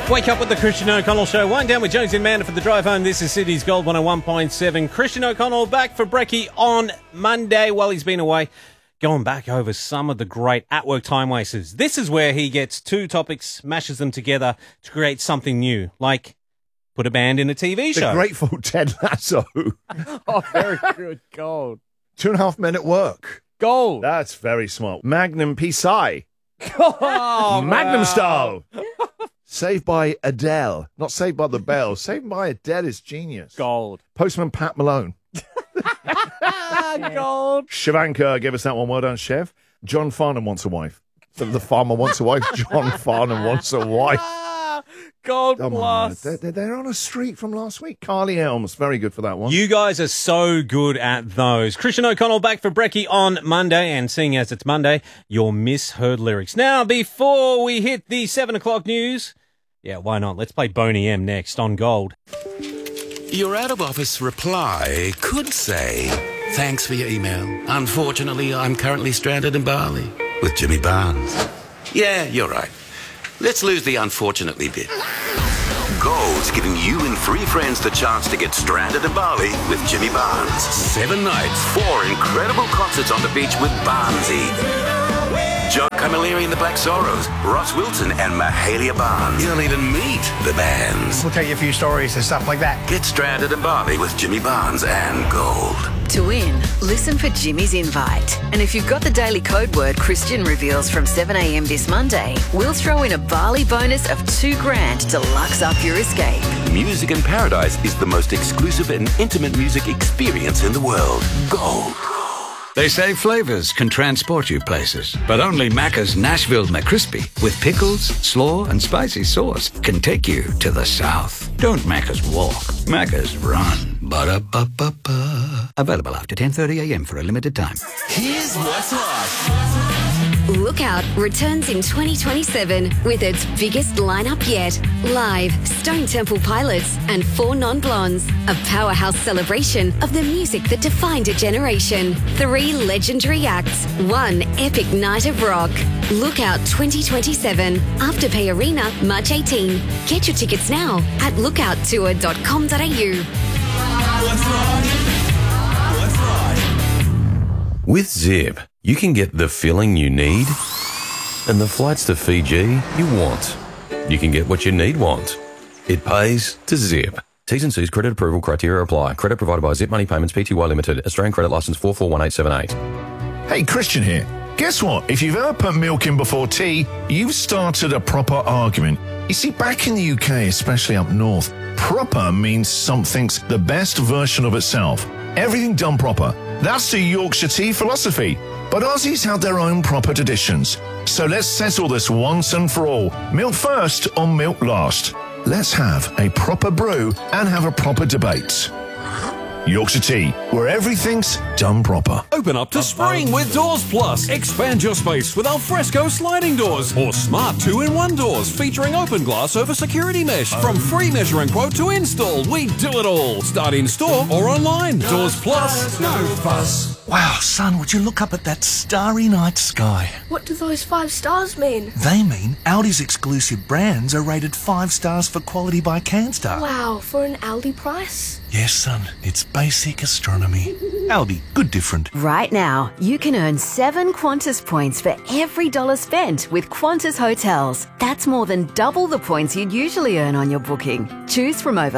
Wake up with the Christian O'Connell Show. Wind down with Jonesy and Amanda for the drive home. This is Sydney's Gold 101.7. Christian O'Connell back for brekkie on Monday while he's been away, going back over some of the great at-work time wasters. This is where he gets two topics, mashes them together to create something new, like put a band in a TV show. The Grateful Ted Lasso. Oh, very good. Gold. 2.5 minute work. Gold. That's very smart. Magnum Pisai. Oh, Magnum wow. style. Saved by Adele. Not Saved by the Bell. Saved by Adele is genius. Gold. Postman Pat Malone. Gold. Shivanka gave us that one. Well done, Chef. John Farnham wants a wife. The farmer wants a wife. John Farnham wants a wife. Gold Come plus. on. They're on a streak from last week. Carly Helms. Very good for that one. You guys are so good at those. Christian O'Connell back for brekkie on Monday, and seeing as it's Monday, your misheard lyrics. Now, before we hit the 7 o'clock news, yeah, why not? Let's play Boney M next on Gold. Your out-of-office reply could say, thanks for your email. Unfortunately, I'm currently stranded in Bali with Jimmy Barnes. Yeah, you're right. Let's lose the unfortunately bit. Gold's giving you and 3 friends the chance to get stranded in Bali with Jimmy Barnes. 7 nights, 4 incredible concerts on the beach with Barnesy. John Camilleri and the Black Sorrows, Ross Wilson and Mahalia Barnes. You'll even meet the bands. We'll tell you a few stories and stuff like that. Get stranded in Bali with Jimmy Barnes and Gold. To win, listen for Jimmy's invite. And if you've got the daily code word Christian reveals from 7 a.m. this Monday, we'll throw in a Bali bonus of $2,000 to lux up your escape. Music in Paradise is the most exclusive and intimate music experience in the world. Gold. They say flavors can transport you places, but only Macca's Nashville McCrispy with pickles, slaw, and spicy sauce can take you to the South. Don't Macca's walk, Macca's run. Ba-da-ba-ba-ba. Available after 10:30 a.m. for a limited time. Here's what's hot. Lookout returns in 2027 with its biggest lineup yet. Live, Stone Temple Pilots and 4 Non-Blondes. A powerhouse celebration of the music that defined a generation. 3 legendary acts, 1 epic night of rock. Lookout 2027. Afterpay Arena, March 18. Get your tickets now at lookouttour.com.au. With Zip, you can get the filling you need and the flights to Fiji you want. You can get what you want. It pays to Zip. T's and C's credit approval criteria apply. Credit provided by Zip Money Payments Pty Limited. Australian credit license 441878. Hey, Christian here. Guess what? If you've ever put milk in before tea, you've started a proper argument. You see, back in the UK, especially up north, proper means something's the best version of itself. Everything done proper. That's the Yorkshire tea philosophy. But Aussies have their own proper traditions. So let's settle this once and for all. Milk first or milk last? Let's have a proper brew and have a proper debate. Yorkshire Tea, where everything's done proper. Open up to spring with Doors Plus. Expand your space with alfresco sliding doors or smart 2-in-1 doors featuring open glass over security mesh. From free measuring quote to install, we do it all. Start in store or online. Doors Plus. No fuss. Wow, son, would you look up at that starry night sky? What do those 5 stars mean? They mean Aldi's exclusive brands are rated 5 stars for quality by CanStar. Wow, for an Aldi price? Yes, son, it's basic astronomy. Aldi, good different. Right now, you can earn 7 Qantas points for every $1 spent with Qantas Hotels. That's more than double the points you'd usually earn on your booking. Choose from over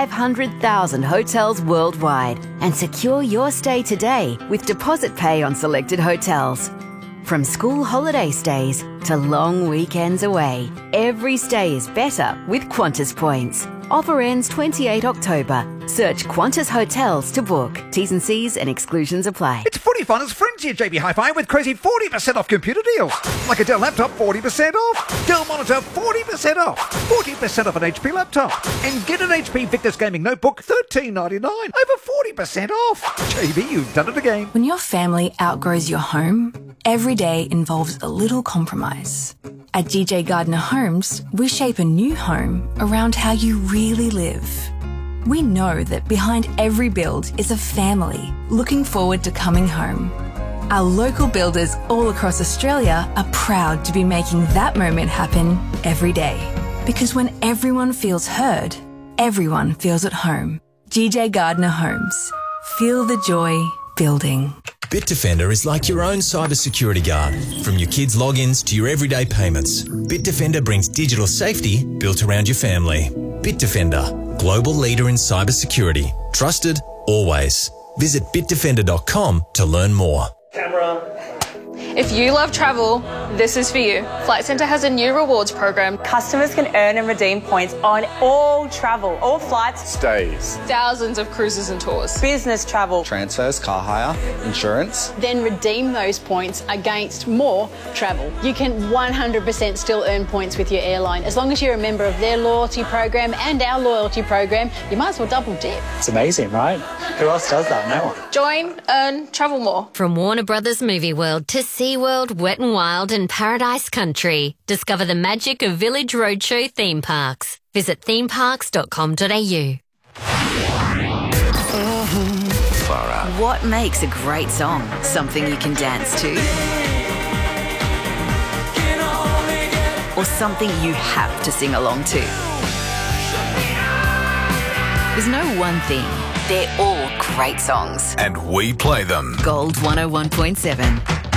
500,000 hotels worldwide and secure your stay today with deposit pay on selected hotels. From school holiday stays to long weekends away, every stay is better with Qantas points. Offer ends 28 October. Search Qantas Hotels to book. T's and C's and exclusions apply. It's footy fun as frenzy at JB Hi-Fi with crazy 40% off computer deals. Like a Dell laptop, 40% off. Dell monitor, 40% off. 40% off an HP laptop. And get an HP Victus Gaming Notebook, $13.99. Over 40% off. JB, you've done it again. When your family outgrows your home, every day involves a little compromise. At DJ Gardner Homes, we shape a new home around how you really live. We know that behind every build is a family looking forward to coming home. Our local builders all across Australia are proud to be making that moment happen every day. Because when everyone feels heard, everyone feels at home. GJ Gardner Homes. Feel the joy building. Bitdefender is like your own cybersecurity guard. From your kids' logins to your everyday payments, Bitdefender brings digital safety built around your family. Bitdefender, global leader in cybersecurity. Trusted, always. Visit bitdefender.com to learn more. If you love travel, this is for you. Flight Centre has a new rewards program. Customers can earn and redeem points on all travel, all flights, stays, thousands of cruises and tours, business travel, transfers, car hire, insurance. Then redeem those points against more travel. You can 100% still earn points with your airline. As long as you're a member of their loyalty program and our loyalty program, you might as well double dip. It's amazing, right? Who else does that? No one. Join, earn, travel more. From Warner Brothers Movie World to SeaWorld, Wet n Wild and Paradise Country. Discover the magic of Village Roadshow theme parks. Visit themeparks.com.au. Far out. What makes a great song? Something you can dance to? Or something you have to sing along to? There's no one thing. They're all great songs. And we play them. Gold 101.7.